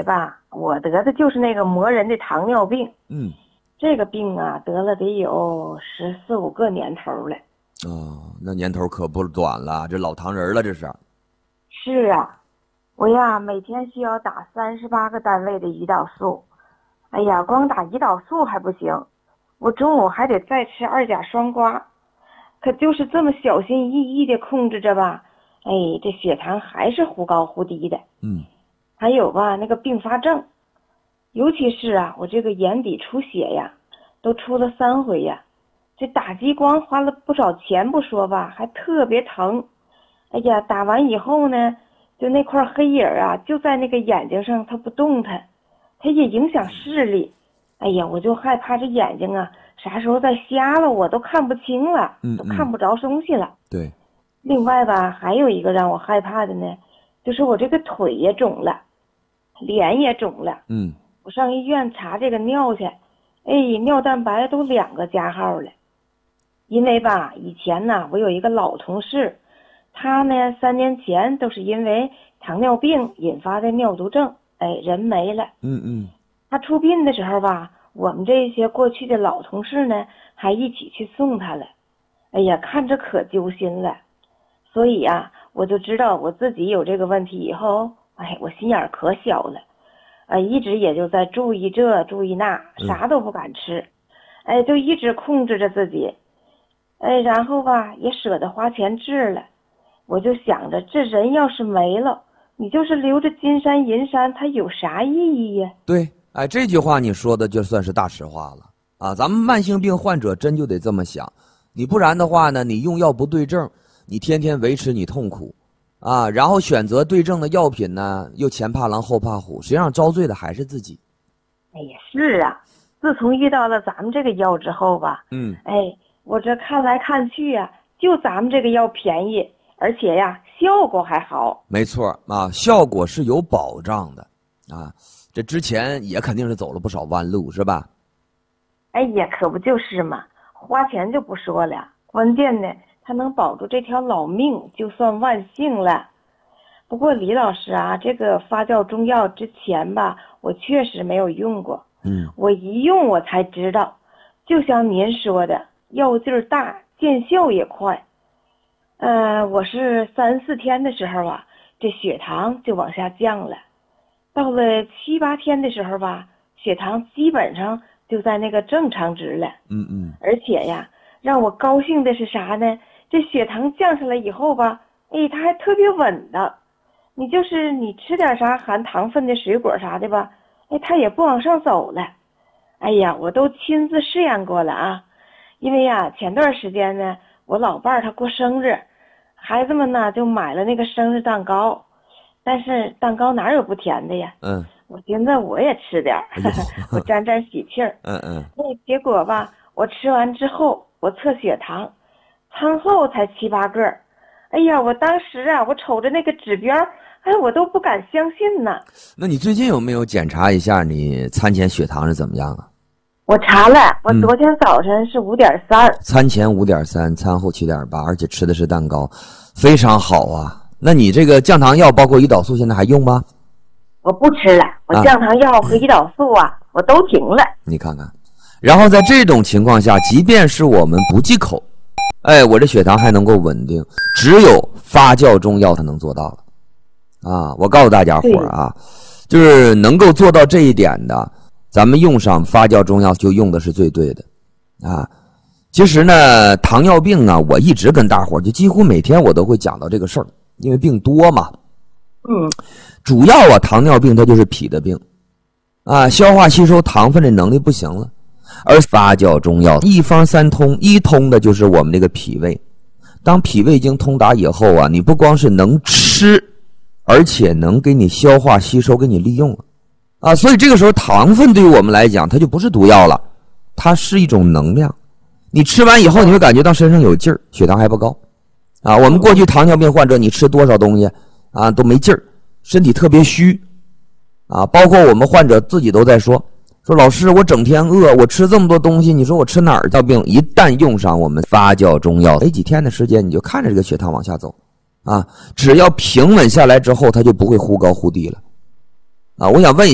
吧，我得的就是那个磨人的糖尿病。这个病啊，得了得有14、15个年头了。 哦，那年头可不短了，这老糖人了，这是。 是啊，我呀每天需要打38个单位的胰岛素。哎呀，光打胰岛素还不行，我中午还得再吃2甲双胍。可就是这么小心翼翼的控制着吧，哎，这血糖还是忽高忽低的。还有吧，那个并发症，尤其是啊，我这个眼底出血呀，都出了3回呀。这打激光花了不少钱不说吧，还特别疼。哎呀，打完以后呢，就那块黑影啊，就在那个眼睛上，它不动弹，它也影响视力。哎呀，我就害怕这眼睛啊，啥时候再瞎了，我都看不清了，都看不着东西了。 对。 另外吧，还有一个让我害怕的呢，就是我这个腿也肿了，脸也肿了。我上医院查这个尿去，哎，尿蛋白都2个加号了。因为吧，以前呢，我有一个老同事，他呢3年前都是因为糖尿病引发的尿毒症，哎，人没了。他出殡的时候吧，我们这些过去的老同事呢，还一起去送他了。哎呀，看着可揪心了。所以啊，我就知道我自己有这个问题以后，哎，我心眼可小了。一直也就在注意这注意那，啥都不敢吃。哎，就一直控制着自己。哎，然后吧，也舍得花钱治了。我就想着，这人要是没了，你就是留着金山银山，它有啥意义呀？ 对，哎，这句话你说的就算是大实话了啊！咱们慢性病患者真就得这么想，你不然的话呢，你用药不对症，你天天维持你痛苦啊，然后选择对症的药品呢，又前怕狼后怕虎，实际上遭罪的还是自己。 哎呀，是啊，自从遇到了咱们这个药之后吧，哎，我这看来看去啊，就咱们这个药便宜，而且呀，效果还好。 没错啊，效果是有保障的啊。这之前也肯定是走了不少弯路，是吧？ 哎呀，可不就是嘛，花钱就不说了，关键呢，它能保住这条老命，就算万幸了。不过李老师啊，这个发酵中药之前吧，我确实没有用过。我一用我才知道，就像您说的，药劲儿大，见效也快。我是3、4天的时候啊，这血糖就往下降了。到了7、8天的时候吧，血糖基本上就在那个正常值了。而且呀，让我高兴的是啥呢？这血糖降下来以后吧，哎，它还特别稳的。你就是你吃点啥含糖分的水果啥的吧，哎，它也不往上走了。哎呀，我都亲自试验过了啊。因为呀，前段时间呢，我老伴儿他过生日，孩子们呢就买了那个生日蛋糕，但是蛋糕哪有不甜的呀？我寻思我也吃点我沾沾喜气儿。结果吧，我吃完之后，我测血糖，餐后才7、8个。哎呀，我当时啊，我瞅着那个指标，哎，我都不敢相信呢。 那你最近有没有检查一下你餐前血糖是怎么样啊？ 我查了，我昨天早晨是5.3， 餐前5.3，餐后7.8，而且吃的是蛋糕，非常好啊。那你这个降糖药包括胰岛素现在还用吗？ 我不吃了，我降糖药和胰岛素啊，我都停了。 你看看，然后在这种情况下，即便是我们不忌口，哎，我这血糖还能够稳定，只有发酵中药它能做到了啊。我告诉大家伙啊，就是能够做到这一点的，咱们用上发酵中药就用的是最对的啊。其实呢，糖尿病啊，我一直跟大伙就几乎每天我都会讲到这个事儿，因为病多嘛。主要啊，糖尿病它就是脾的病啊，消化吸收糖分的能力不行了。而发酵中药一方3通，一通的就是我们这个脾胃。当脾胃经通达以后啊，你不光是能吃，而且能给你消化吸收，给你利用了啊。所以这个时候糖分对于我们来讲，它就不是毒药了，它是一种能量。你吃完以后，你会感觉到身上有劲儿，血糖还不高啊。我们过去糖尿病患者，你吃多少东西啊都没劲儿，身体特别虚啊。包括我们患者自己都在说老师，我整天饿，我吃这么多东西，你说我吃哪儿叫病？一旦用上我们发酵中药，没几天的时间，你就看着这个血糖往下走啊。只要平稳下来之后，它就不会忽高忽低了啊。我想问一下